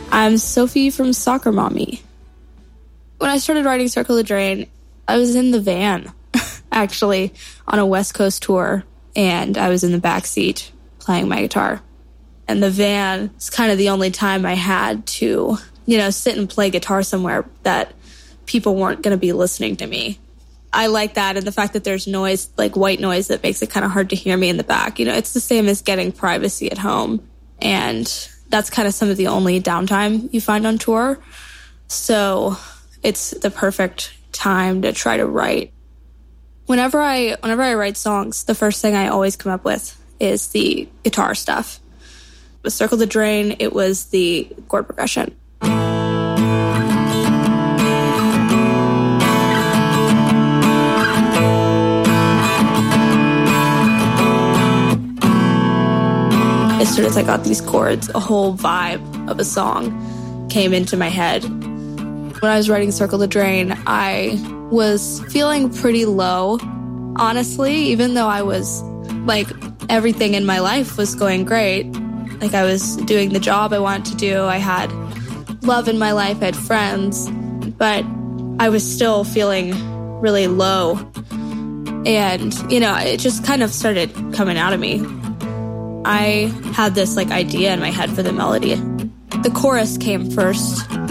I'm Sophie from Soccer Mommy. When I started writing Circle the Drain, I was in the van, actually, on a West Coast tour, and I was in the back seat playing my guitar. And the van is kind of the only time I had to, sit and play guitar somewhere that people weren't going to be listening to me. I like that, and the fact that there's noise, like white noise, that makes it kind of hard to hear me in the back. It's the same as getting privacy at home, and that's kind of some of the only downtime you find on tour. So it's the perfect time to try to write. Whenever I write songs, the first thing I always come up with is the guitar stuff. With Circle the Drain, it was the chord progression. As soon as I got these chords, a whole vibe of a song came into my head. When I was writing Circle the Drain, I was feeling pretty low, honestly, even though I was, everything in my life was going great. I was doing the job I wanted to do. I had love in my life. I had friends. But I was still feeling really low. And, it just kind of started coming out of me. I had this idea in my head for the melody. The chorus came first.